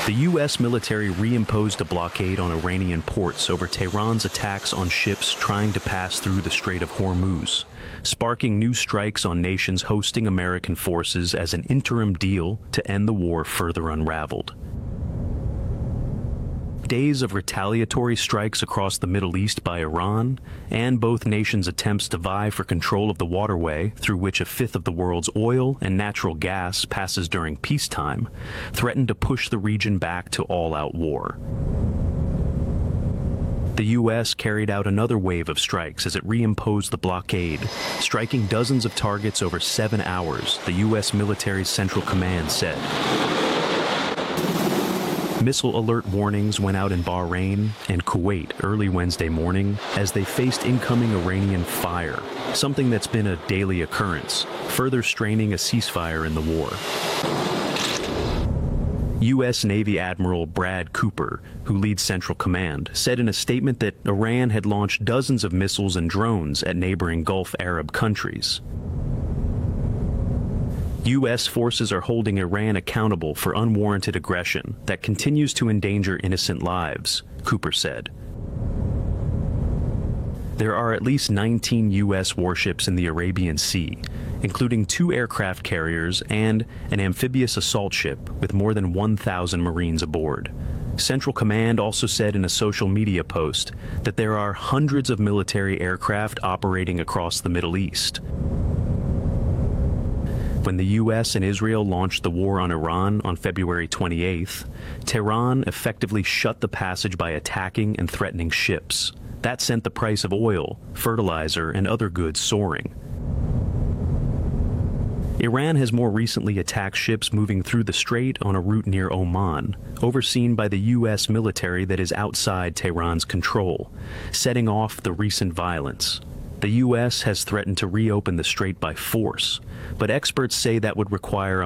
The U.S. military reimposed a blockade on Iranian ports over Tehran's attacks on ships trying to pass through the Strait of Hormuz, sparking new strikes on nations hosting American forces as an interim deal to end the war further unraveled. Days of retaliatory strikes across the Middle East by Iran, and both nations' attempts to vie for control of the waterway through which a fifth of the world's oil and natural gas passes during peacetime, threatened to push the region back to all-out war. The U.S. carried out another wave of strikes as it reimposed the blockade, striking dozens of targets over 7 hours, the U.S. military's Central Command said. Missile alert warnings went out in Bahrain and Kuwait early Wednesday morning as they faced incoming Iranian fire, something that's been a daily occurrence, further straining a ceasefire in the war. U.S. Navy Admiral Brad Cooper, who leads Central Command, said in a statement that Iran had launched dozens of missiles and drones at neighboring Gulf Arab countries. U.S. forces are holding Iran accountable for unwarranted aggression that continues to endanger innocent lives, Cooper said. There are at least 19 U.S. warships in the Arabian Sea, including 2 aircraft carriers and an amphibious assault ship with more than 1,000 Marines aboard. Central Command also said in a social media post that there are hundreds of military aircraft operating across the Middle East. When the U.S. and Israel launched the war on Iran on February 28th, Tehran effectively shut the passage by attacking and threatening ships. That sent the price of oil, fertilizer, and other goods soaring. Iran has more recently attacked ships moving through the strait on a route near Oman, overseen by the U.S. military that is outside Tehran's control, setting off the recent violence. The U.S. has threatened to reopen the strait by force, but experts say that would require